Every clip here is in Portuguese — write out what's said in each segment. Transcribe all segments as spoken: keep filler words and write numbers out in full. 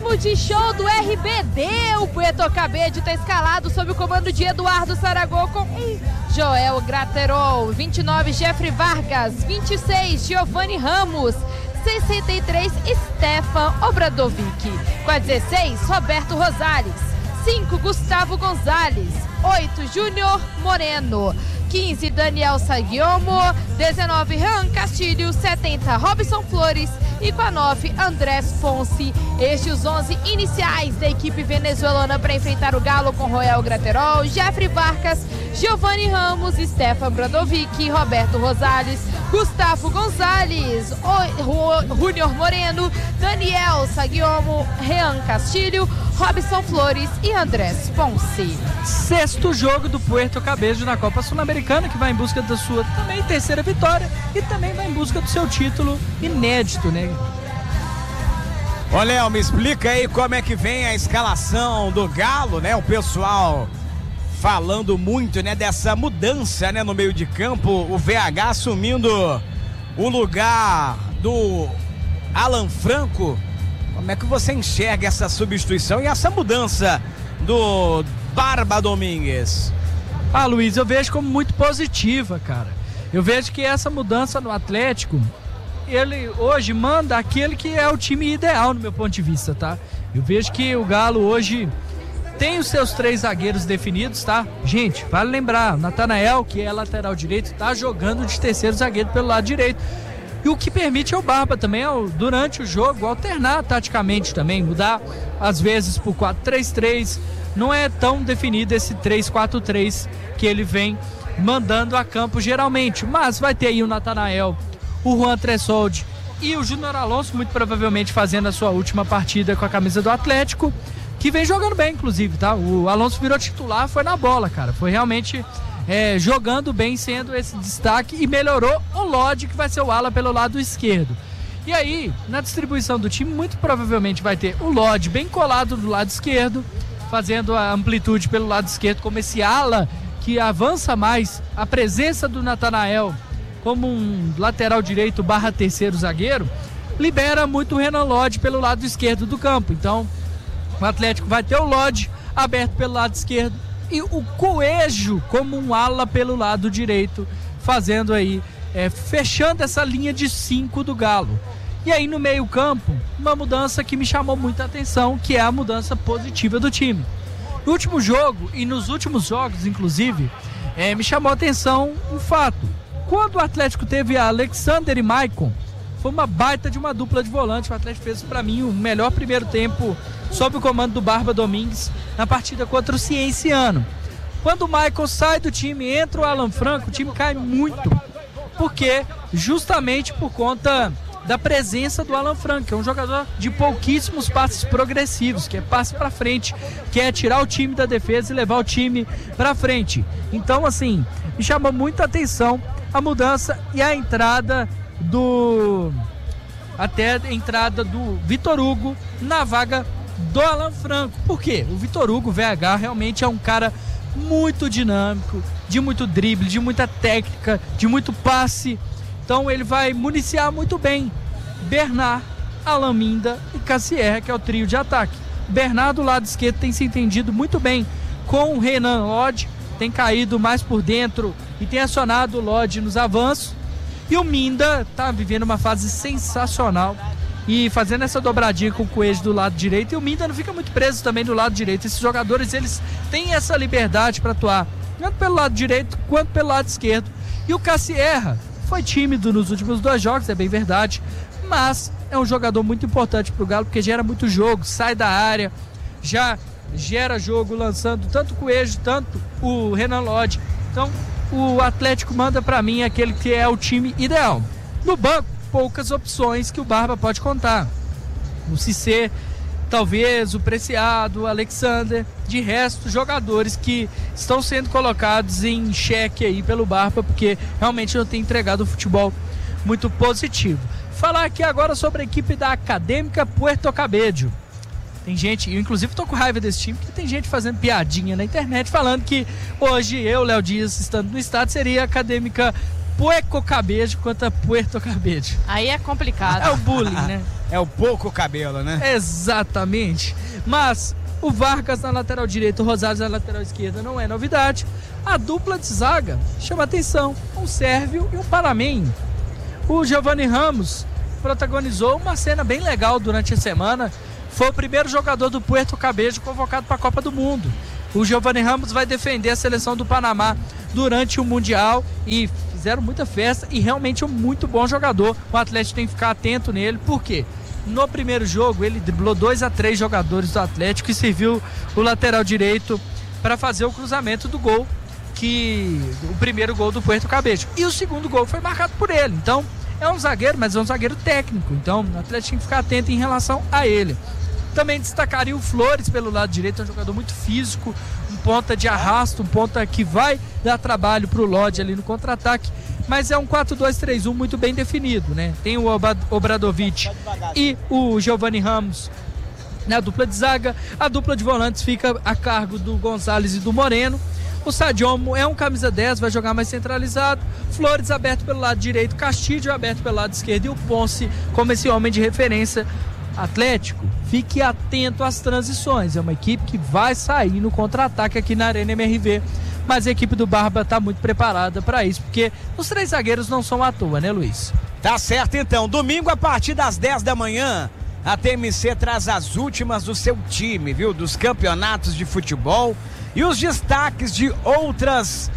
ritmo de show do R B D. O Puerto Cabede está escalado sob o comando de Eduardo Saragó com Joel Graterol, vinte e nove Jeffrey Vargas, vinte e seis Giovanni Ramos, sessenta e três Stefan Obradovic, com a dezesseis Roberto Rosales, cinco Gustavo Gonzalez, oito Júnior Moreno, quinze Daniel Saguiomo, dezenove Ran Castilho, setenta Robson Flores e com a nove Andrés Ponce. Estes os onze iniciais da equipe venezuelana para enfrentar o Galo, com Joel Graterol, Jeffrey Vargas, Giovanni Ramos, Stefan Bradovic, Roberto Rosales, Gustavo Gonzalez, Júnior Moreno, Daniel Saguiomo, Rean Castilho, Robson Flores e Andrés Ponce. Sexto jogo do Puerto Cabede na Copa Sul-Americana, que vai em busca da sua também terceira vitória e também vai em busca do seu título inédito, né? Ô, Léo, me explica aí como é que vem a escalação do Galo, né? O pessoal falando muito, né, dessa mudança, né, no meio de campo, o V H assumindo o lugar do Alan Franco. Como é que você enxerga essa substituição e essa mudança do Barba Domingues? Ah, Luiz, eu vejo como muito positiva, cara. Eu vejo que essa mudança no Atlético, ele hoje manda aquele que é o time ideal no meu ponto de vista, tá? Eu vejo que o Galo hoje tem os seus três zagueiros definidos, tá? Gente, vale lembrar, o Natanael, que é lateral direito, tá jogando de terceiro zagueiro pelo lado direito. E o que permite é o Barba também, durante o jogo, alternar taticamente também, mudar às vezes por quatro três três. Não é tão definido esse três quatro três que ele vem mandando a campo geralmente. Mas vai ter aí o Natanael, o Juan Tressoldi e o Júnior Alonso, muito provavelmente fazendo a sua última partida com a camisa do Atlético, que vem jogando bem, inclusive, tá? O Alonso virou titular, foi na bola, cara. Foi realmente é, jogando bem, sendo esse destaque, e melhorou o Lodi, que vai ser o ala pelo lado esquerdo. E aí, na distribuição do time, muito provavelmente vai ter o Lodi bem colado do lado esquerdo, fazendo a amplitude pelo lado esquerdo, como esse ala que avança mais. A presença do Natanael como um lateral direito barra terceiro zagueiro libera muito o Renan Lodi pelo lado esquerdo do campo. Então o Atlético vai ter o Lodi aberto pelo lado esquerdo e o Coelho como um ala pelo lado direito, fazendo aí, é, fechando essa linha de cinco do Galo. E aí no meio campo, uma mudança que me chamou muita atenção, que é a mudança positiva do time. No último jogo e nos últimos jogos, inclusive, é, me chamou a atenção um fato. Quando o Atlético teve a Alexander e Maicon, foi uma baita de uma dupla de volante. O Atlético fez, para mim, o melhor primeiro tempo sob o comando do Barba Domingues na partida contra o Cienciano. Quando o Maicon sai do time, entra o Alan Franco, o time cai muito. Porque justamente por conta da presença do Alan Franco, que é um jogador de pouquíssimos passes progressivos, que é passe para frente, que é tirar o time da defesa e levar o time para frente. Então, assim, me chamou muita atenção a mudança e a entrada do até a entrada do Vitor Hugo na vaga do Alan Franco. Por quê? O Vitor Hugo, V H, realmente é um cara muito dinâmico, de muito drible, de muita técnica, de muito passe. Então ele vai municiar muito bem Bernard, Alan Minda e Cassierra, que é o trio de ataque. Bernard do lado esquerdo tem se entendido muito bem com o Renan Lodi, tem caído mais por dentro e tem acionado o Lodi nos avanços. E o Minda tá vivendo uma fase sensacional e fazendo essa dobradinha com o Coelho do lado direito. E o Minda não fica muito preso também do lado direito. Esses jogadores, eles têm essa liberdade para atuar tanto pelo lado direito quanto pelo lado esquerdo. E o Cassierra foi tímido nos últimos dois jogos, é bem verdade, mas é um jogador muito importante para o Galo, porque gera muito jogo, sai da área, já gera jogo lançando tanto o Coelho, tanto o Renan Lodi. Então o Atlético manda para mim aquele que é o time ideal. No banco, poucas opções que o Barba pode contar. O Cissé, talvez o Preciado, o Alexander, de resto, jogadores que estão sendo colocados em xeque aí pelo Barba, porque realmente não tem entregado um futebol muito positivo. Falar aqui agora sobre a equipe da Acadêmica Puerto Cabede. Tem gente, eu inclusive tô com raiva desse time, porque tem gente fazendo piadinha na internet, falando que hoje eu, Léo Dias, estando no estado, seria a Acadêmica Puerto Cabede contra Puerto Cabede. Aí é complicado. É o bullying, né? é o pouco cabelo, né? Exatamente. Mas o Vargas na lateral direita, o Rosales na lateral esquerda não é novidade. A dupla de zaga chama atenção, um sérvio e um panamenho. O Giovanni Ramos protagonizou uma cena bem legal durante a semana. Foi o primeiro jogador do Puerto Cabello convocado para a Copa do Mundo. O Giovanni Ramos vai defender a seleção do Panamá durante o Mundial e fizeram muita festa e realmente é um muito bom jogador. O Atlético tem que ficar atento nele, por quê? No primeiro jogo ele driblou dois a três jogadores do Atlético e serviu o lateral direito para fazer o cruzamento do gol, que o primeiro gol do Puerto Cabello. E o segundo gol foi marcado por ele. Então é um zagueiro, mas é um zagueiro técnico. Então o Atlético tem que ficar atento em relação a ele. Também destacaria o Flores pelo lado direito, é um jogador muito físico, um ponta de arrasto, um ponta que vai dar trabalho para o Lodge ali no contra-ataque, mas é um quatro dois três um muito bem definido, né? Tem o Obradovic e o Giovanni Ramos na dupla de zaga, a dupla de volantes fica a cargo do Gonzalez e do Moreno. O Sadiomo é um camisa dez, vai jogar mais centralizado. Flores aberto pelo lado direito, Castilho aberto pelo lado esquerdo e o Ponce como esse homem de referência. Atlético, fique atento às transições, é uma equipe que vai sair no contra-ataque aqui na Arena M R V, mas a equipe do Barba está muito preparada para isso, porque os três zagueiros não são à toa, né, Luiz? Tá certo então, domingo a partir das dez da manhã, a T M C traz as últimas do seu time, viu, dos campeonatos de futebol e os destaques de outras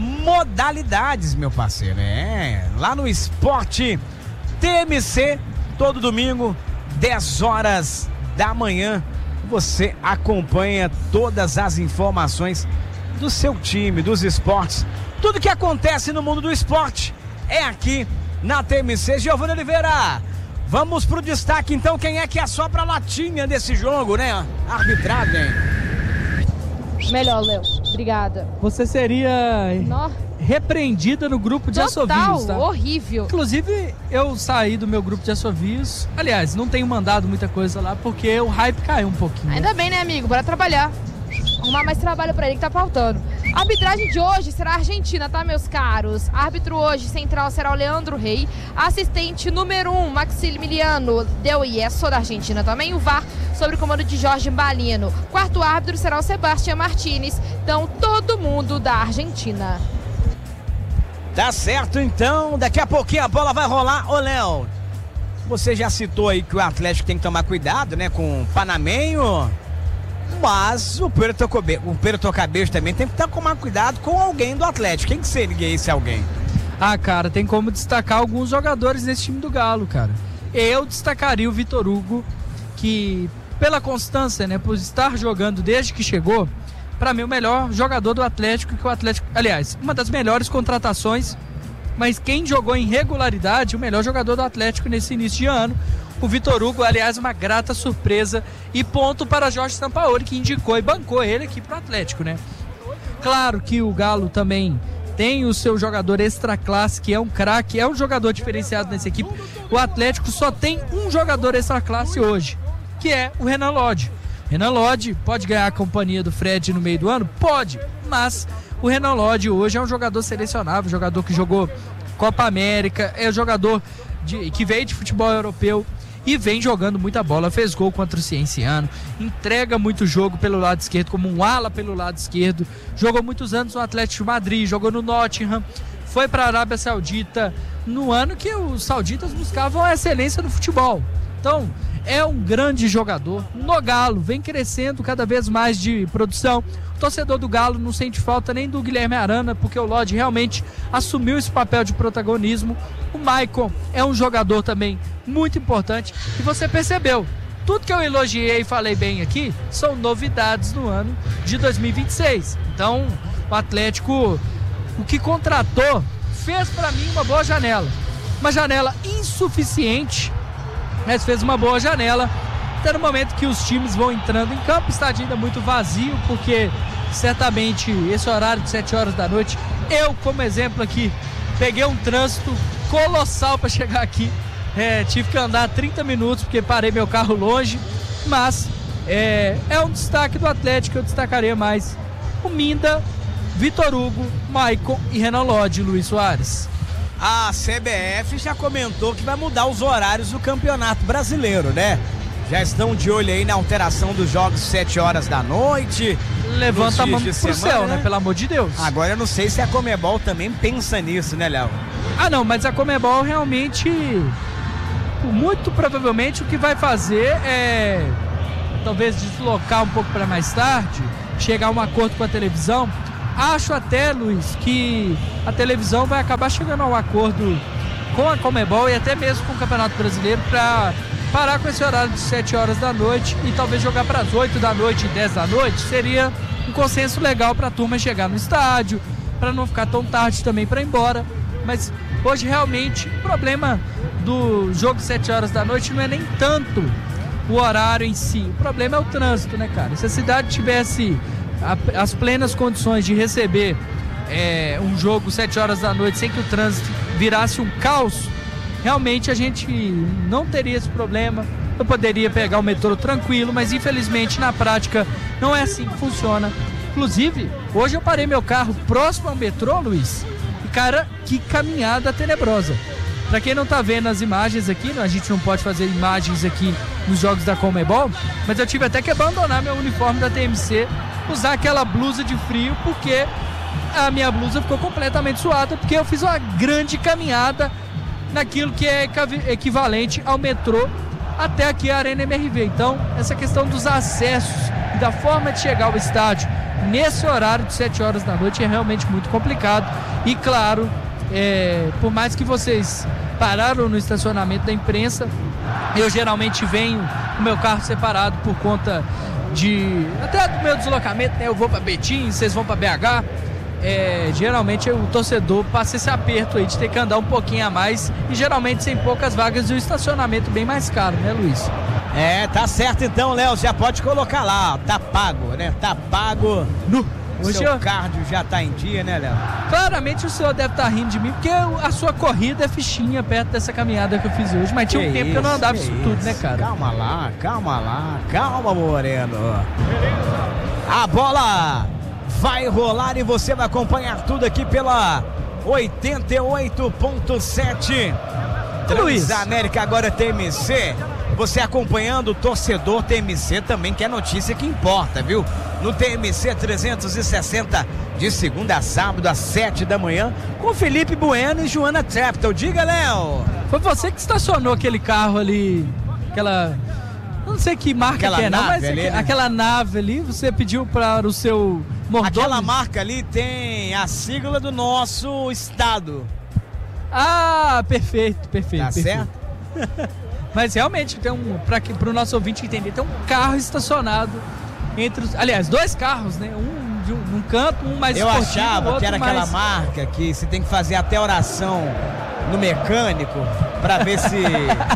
modalidades, meu parceiro, é, lá no Esporte T M C, todo domingo, dez horas da manhã, você acompanha todas as informações do seu time, dos esportes. Tudo que acontece no mundo do esporte é aqui na T M C. Giovanni Oliveira, vamos pro destaque então. Quem é que assopra a latinha desse jogo, né? Arbitragem. Melhor, Léo. Obrigada. Você seria Nó. repreendida no grupo de Total, assovios, tá? horrível. Inclusive, eu saí do meu grupo de assovios. Aliás, não tenho mandado muita coisa lá porque o hype caiu um pouquinho. Ainda bem, né, amigo? Bora trabalhar. Arrumar mais trabalho pra ele que tá faltando. A arbitragem de hoje será a Argentina, tá, meus caros? Árbitro hoje central será o Leandro Rey. Assistente número um, Maximiliano Del Ieso, da Argentina também. O V A R sob o comando de Jorge Balino. Quarto árbitro será o Sebastián Martínez. Então, todo mundo da Argentina. Tá certo então, daqui a pouquinho a bola vai rolar. Ô Léo, você já citou aí que o Atlético tem que tomar cuidado, né, com o Panamenho, mas o Puerto Cabello também tem que tomar cuidado com alguém do Atlético. Quem que seria esse alguém? Ah, cara, tem como destacar alguns jogadores nesse time do Galo, cara. Eu destacaria o Vitor Hugo, que pela constância, né, por estar jogando desde que chegou, para mim o melhor jogador do Atlético, que o Atlético, aliás, uma das melhores contratações, mas quem jogou em regularidade, o melhor jogador do Atlético nesse início de ano, o Vitor Hugo, aliás, uma grata surpresa e ponto para Jorge Sampaoli, que indicou e bancou ele aqui pro Atlético, né? Claro que o Galo também tem o seu jogador extra classe, que é um craque, é um jogador diferenciado nessa equipe. O Atlético só tem um jogador extra classe hoje, que é o Renan Lodge. Renan Lodge pode ganhar a companhia do Fred no meio do ano? Pode, mas o Renan Lodge hoje é um jogador selecionável, jogador que jogou Copa América, é um jogador de, que veio de futebol europeu e vem jogando muita bola, fez gol contra o Cienciano, entrega muito jogo pelo lado esquerdo, como um ala pelo lado esquerdo, jogou muitos anos no Atlético de Madrid, jogou no Nottingham, foi para a Arábia Saudita no ano que os sauditas buscavam a excelência no futebol. Então, é um grande jogador. No Galo, vem crescendo cada vez mais de produção. O torcedor do Galo não sente falta nem do Guilherme Arana, porque o Lodge realmente assumiu esse papel de protagonismo. O Maicon é um jogador também muito importante. E você percebeu, tudo que eu elogiei e falei bem aqui são novidades no ano de dois mil e vinte e seis. Então, o Atlético, o que contratou, fez para mim uma boa janela. Uma janela insuficiente, mas fez uma boa janela. Até no momento que os times vão entrando em campo, está ainda muito vazio, porque certamente esse horário de sete horas da noite, eu como exemplo aqui, peguei um trânsito colossal para chegar aqui, é, tive que andar trinta minutos porque parei meu carro longe, mas é, é um destaque do Atlético. Eu destacaria mais o Minda, Vitor Hugo, Maicon e Renan Lodge, Luiz Soares. a C B F já comentou que vai mudar os horários do Campeonato Brasileiro, né? Já estão de olho aí na alteração dos jogos sete horas da noite. Levanta a mão pro semana, céu, né? Pelo amor de Deus. Agora eu não sei se a Conmebol também pensa nisso, né, Léo? Ah, não, mas a Conmebol realmente, muito provavelmente o que vai fazer é talvez deslocar um pouco para mais tarde, chegar a um acordo com a televisão. Acho até, Luiz, que a televisão vai acabar chegando a um acordo com a Conmebol e até mesmo com o Campeonato Brasileiro para parar com esse horário de sete horas da noite e talvez jogar para as oito da noite e dez da noite. Seria um consenso legal para a turma chegar no estádio, para não ficar tão tarde também para ir embora. Mas hoje realmente o problema do jogo sete horas da noite não é nem tanto o horário em si. O problema é o trânsito, né, cara? Se a cidade tivesse a, as plenas condições de receber é, um jogo sete horas da noite sem que o trânsito virasse um caos, realmente a gente não teria esse problema. Eu poderia pegar o metrô tranquilo, mas infelizmente na prática não é assim que funciona. Inclusive, hoje eu parei meu carro próximo ao metrô, Luiz, e cara, que caminhada tenebrosa. Pra quem não tá vendo as imagens aqui, a gente não pode fazer imagens aqui nos jogos da Conmebol, mas eu tive até que abandonar meu uniforme da T M C, usar aquela blusa de frio, porque a minha blusa ficou completamente suada, porque eu fiz uma grande caminhada naquilo que é equivalente ao metrô até aqui a Arena M R V. Então, essa questão dos acessos e da forma de chegar ao estádio nesse horário de sete horas da noite é realmente muito complicado. E claro, é, por mais que vocês pararam no estacionamento da imprensa, eu geralmente venho com o meu carro separado por conta de até do meu deslocamento, né? Eu vou para Betim, vocês vão para B H. É, geralmente o torcedor passa esse aperto aí de ter que andar um pouquinho a mais e geralmente sem poucas vagas e o estacionamento bem mais caro, né, Luiz? É, tá certo então, Léo, já pode colocar lá, ó, tá pago, né? Tá pago. No. O Hoje seu eu... cardio já tá em dia, né, Léo? Claramente o senhor deve estar tá rindo de mim, porque a sua corrida é fichinha perto dessa caminhada que eu fiz hoje, mas tinha um que tempo isso, que eu não andava isso tudo, isso. né, cara? Calma lá, calma lá, calma, Moreno. A bola vai rolar e você vai acompanhar tudo aqui pela oitenta e oito ponto sete. Transamérica, agora T M C. Você acompanhando o torcedor T M C também, que é notícia que importa, viu? No T M C trezentos e sessenta, de segunda a sábado, às sete da manhã, com Felipe Bueno e Joana Trapton. Diga, Léo! Foi você que estacionou aquele carro ali, aquela... não sei que marca aquela que é, não, mas ali, aqu- né? aquela nave ali, você pediu para o seu mordomo... Aquela marca ali tem a sigla do nosso estado. Ah, perfeito, perfeito. Tá perfeito. certo? Mas realmente, tem um, para o nosso ouvinte entender, tem um carro estacionado entre os... Aliás, dois carros, né? Um de um, num canto, um mais Eu esportivo, achava outro que era mais... aquela marca que você tem que fazer até oração no mecânico pra ver se...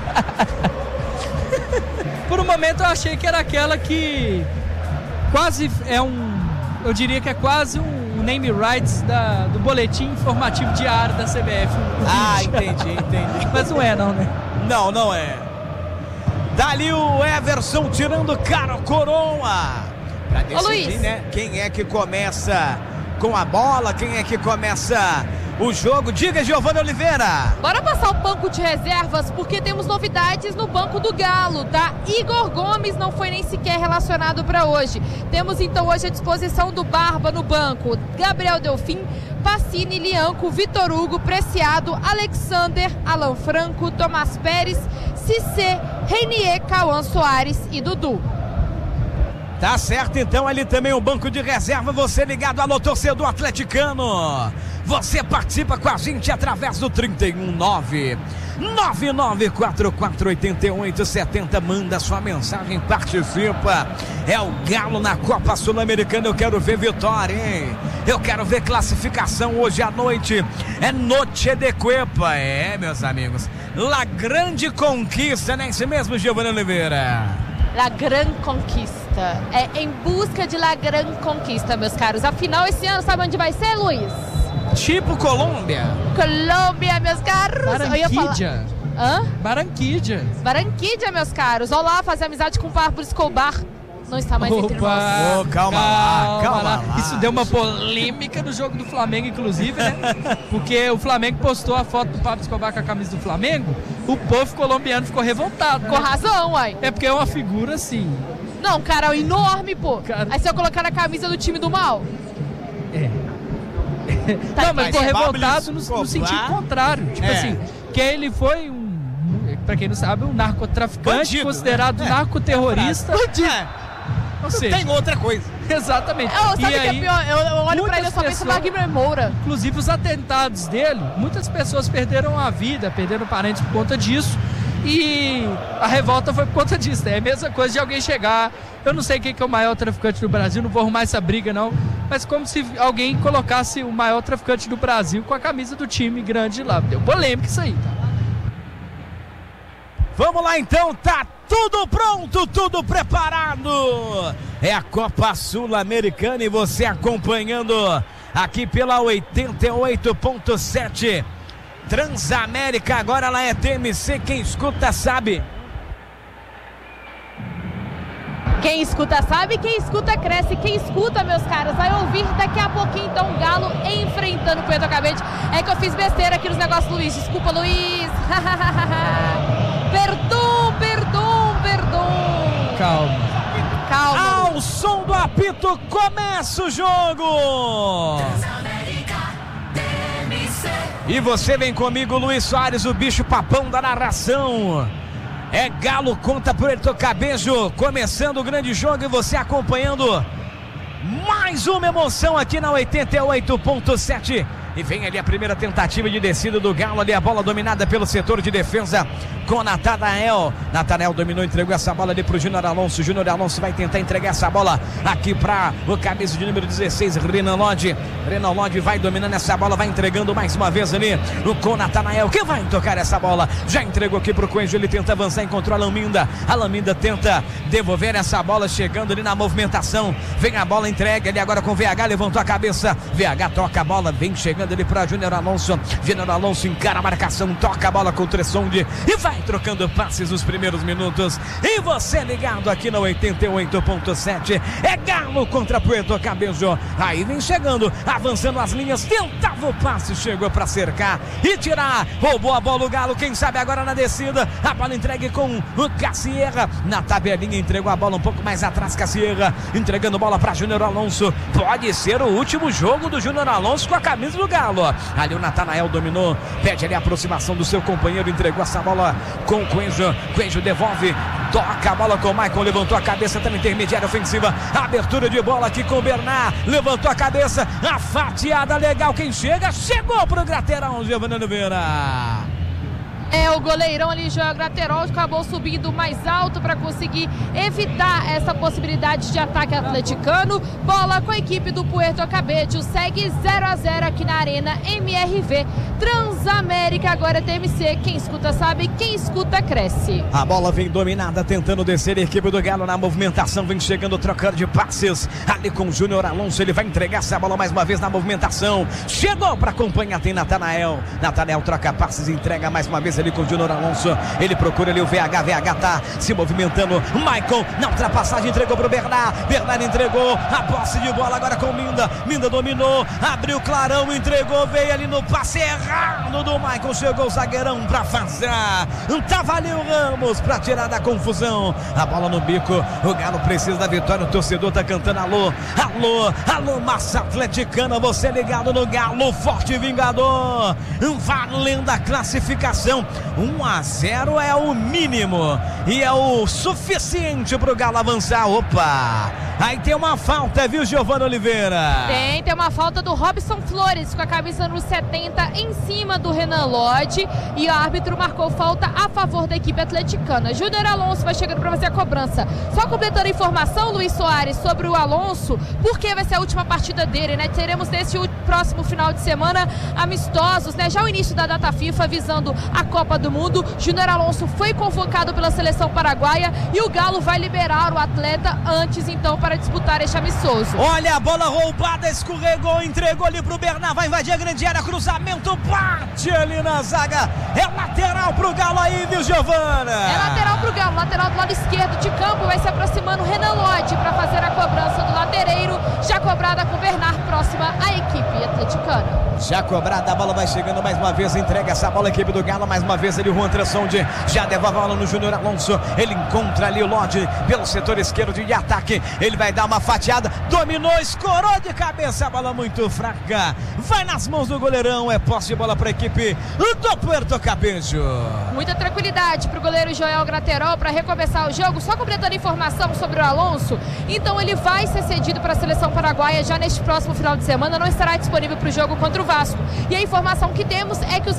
Por um momento eu achei que era aquela que quase é um... Eu diria que é quase um name rights da, do boletim informativo diário da C B F. Ah, entendi, entendi. Mas não é não, né? Não, não é. Dali o Everson tirando caro coroa. Pra decidir, Ô, Luiz. né? Quem é que começa com a bola, quem é que começa o jogo. Diga, Giovana Oliveira. Bora passar o banco de reservas, porque temos novidades no banco do Galo, tá? Igor Gomes não foi nem sequer relacionado para hoje. Temos então hoje a disposição do Barba no banco. Gabriel Delfim, Pacini, Lianco, Vitor Hugo, Preciado, Alexander, Alan Franco, Tomás Pérez, Cissé, Reinier, Cauã Soares e Dudu. Tá certo, então ali também o banco de reserva, você ligado, alô torcedor atleticano, você participa com a gente através do trinta e um nove nove nove quatro quatro oito oito sete zero, manda sua mensagem, participa. É o Galo na Copa Sul-Americana, eu quero ver vitória, hein? Eu quero ver classificação hoje à noite, é Noche de Cuepa, é, meus amigos, La Grande Conquista, não é isso mesmo, Giovana Oliveira? La Gran Conquista. É em busca de La Gran Conquista, meus caros. Afinal, esse ano, sabe onde vai ser, Luiz? Tipo Colômbia. Colômbia, meus caros. Barranquilla. Hã? Barranquilla. Barranquilla, meus caros. Olá, fazer amizade com o Pablo Escobar. não está mais Opa, entre nós. Oh, calma lá, calma lá. Isso deu uma polêmica no jogo do Flamengo, inclusive, né? Porque o Flamengo postou a foto do Pablo Escobar com a camisa do Flamengo, o povo colombiano ficou revoltado. Com né? razão, uai. É porque é uma figura assim. Não, cara, é enorme, pô. Cara... Aí se eu colocar na camisa do time do mal... É. Tá, não, mas ficou revoltado no, Escobar. no sentido contrário. Tipo É. assim, que ele foi um, pra quem não sabe, um narcotraficante, Bandido, considerado né? narcoterrorista. É, Ou seja, tem outra coisa. exatamente. Eu, sabe o E que é aí, pior? Eu, eu olho pra muitas ele e só penso pessoas- no Wagner Moura. inclusive os atentados dele, muitas pessoas perderam a vida, perderam parentes por conta disso. E a revolta foi por conta disso, né? É a mesma coisa de alguém chegar. Eu não sei quem que é o maior traficante do Brasil, não vou arrumar essa briga não. Mas como se alguém colocasse o maior traficante do Brasil com a camisa do time grande lá. Deu polêmica isso aí, tá? Vamos lá então, tá tudo pronto, tudo preparado. É a Copa Sul-Americana e você acompanhando aqui pela oitenta e oito ponto sete. Transamérica, agora ela é T M C, quem escuta sabe. Quem escuta sabe, quem escuta cresce. Quem escuta, meus caros, vai ouvir daqui a pouquinho então o Galo enfrentando o Puerto Cabede. É que eu fiz besteira aqui nos negócios, Luiz. Desculpa, Luiz. Perdão, perdão, perdão. Calma. Calma. Ao som do apito, começa o jogo. E você vem comigo, Luiz Soares, o bicho papão da narração. É Galo contra Puerto Cabello, começando o grande jogo e você acompanhando mais uma emoção aqui na oitenta e oito ponto sete. E vem ali a primeira tentativa de descida do Galo, ali a bola dominada pelo setor de defesa com Natanael. Natanael dominou, entregou essa bola ali pro Júnior Alonso. Júnior Alonso vai tentar entregar essa bola aqui para o camisa de número dezesseis, Renan Lodge. Renan Lodge vai dominando essa bola, vai entregando mais uma vez ali com Natanael, que vai tocar essa bola. Já entregou aqui pro Coelho, ele tenta avançar, encontrou a Laminda. A Laminda tenta devolver essa bola, chegando ali na movimentação. Vem a bola, entrega ali agora com o V H, levantou a cabeça. V H toca a bola, vem chegando ali para Júnior Alonso. Júnior Alonso encara a marcação, toca a bola com o Tressonde e vai trocando passes nos primeiros minutos. E você ligado aqui na oitenta e oito ponto sete. É Galo contra Puerto Cabello. Aí vem chegando, avançando as linhas, tentava o passe, chegou para cercar e tirar. Roubou a bola o Galo, quem sabe agora na descida. A bola entregue com o Cassierra. Na tabelinha entregou a bola um pouco mais atrás, Cassierra entregando bola para Júnior Alonso. Pode ser o último jogo do Júnior Alonso com a camisa do Galo. Ali o Natanael dominou, pede ali a aproximação do seu companheiro, entregou essa bola com o Coelho. Coelho devolve, toca a bola com o Michael, levantou a cabeça, tá na intermediária ofensiva. Abertura de bola aqui com o Bernard, levantou a cabeça, a fatiada legal. Quem chega, chegou pro Graterol, Giovanni Oliveira. É, o goleirão ali, Joel Graterol, acabou subindo mais alto para conseguir evitar essa possibilidade de ataque atleticano. Bola com a equipe do Puerto Cabello, segue zero a zero aqui na Arena M R V. Transamérica, agora T M C, quem escuta sabe, quem escuta cresce. A bola vem dominada, tentando descer a equipe do Galo na movimentação, vem chegando, trocando de passes, ali com o Júnior Alonso, ele vai entregar essa bola mais uma vez na movimentação, chegou para acompanhar, tem Natanael, Natanael troca passes, entrega mais uma vez ali com o Júnior Alonso, ele procura ali o V H, V H tá se movimentando, Michael na ultrapassagem entregou pro Bernard, Bernard entregou a posse de bola agora com Minda, Minda dominou, abriu clarão, entregou, veio ali no passe errado do Michael, chegou o zagueirão pra fazer, tava ali o Ramos pra tirar da confusão, a bola no bico, o Galo precisa da vitória, o torcedor tá cantando alô, alô, alô massa atleticana, você ligado no Galo, forte vingador, valendo a classificação. um a zero é o mínimo e é o suficiente pro Galo avançar. Opa, aí tem uma falta, viu, Giovanni Oliveira? Tem, tem uma falta do Robson Flores com a camisa número setenta em cima do Renan Lodge e o árbitro marcou falta a favor da equipe atleticana. Júnior Alonso vai chegando para fazer a cobrança. Só completando a informação, Luiz Soares, sobre o Alonso, porque vai ser a última partida dele, né? Teremos nesse próximo final de semana amistosos, né? Já o início da data FIFA visando a Copa do Mundo. Júnior Alonso foi convocado pela seleção paraguaia e o Galo vai liberar o atleta antes então para disputar este amistoso. Olha a bola roubada, escorregou, entregou ali pro Bernard, vai invadir a grande área, cruzamento, bate ali na zaga, é lateral pro Galo aí, viu, Giovana? É lateral pro Galo, lateral do lado esquerdo de campo, vai se aproximando Renan Lodge para cobrada com Bernard, próxima à equipe atleticana. Já cobrada, a bola vai chegando mais uma vez, entrega essa bola a equipe do Galo, mais uma vez ele, Juan Tressonde, já devolve a bola no Júnior Alonso, ele encontra ali o Lodi pelo setor esquerdo de ataque, ele vai dar uma fatiada, dominou, escorou de cabeça, a bola muito fraca, vai nas mãos do goleirão, é posse de bola para a equipe do Puerto Cabello. Muita tranquilidade para o goleiro Joel Graterol para recomeçar o jogo, só completando informação sobre o Alonso, então ele vai ser cedido para a seleção paraguaia já neste próximo final de semana, não estará disponível para o jogo contra o Vasco. E a informação que temos é que os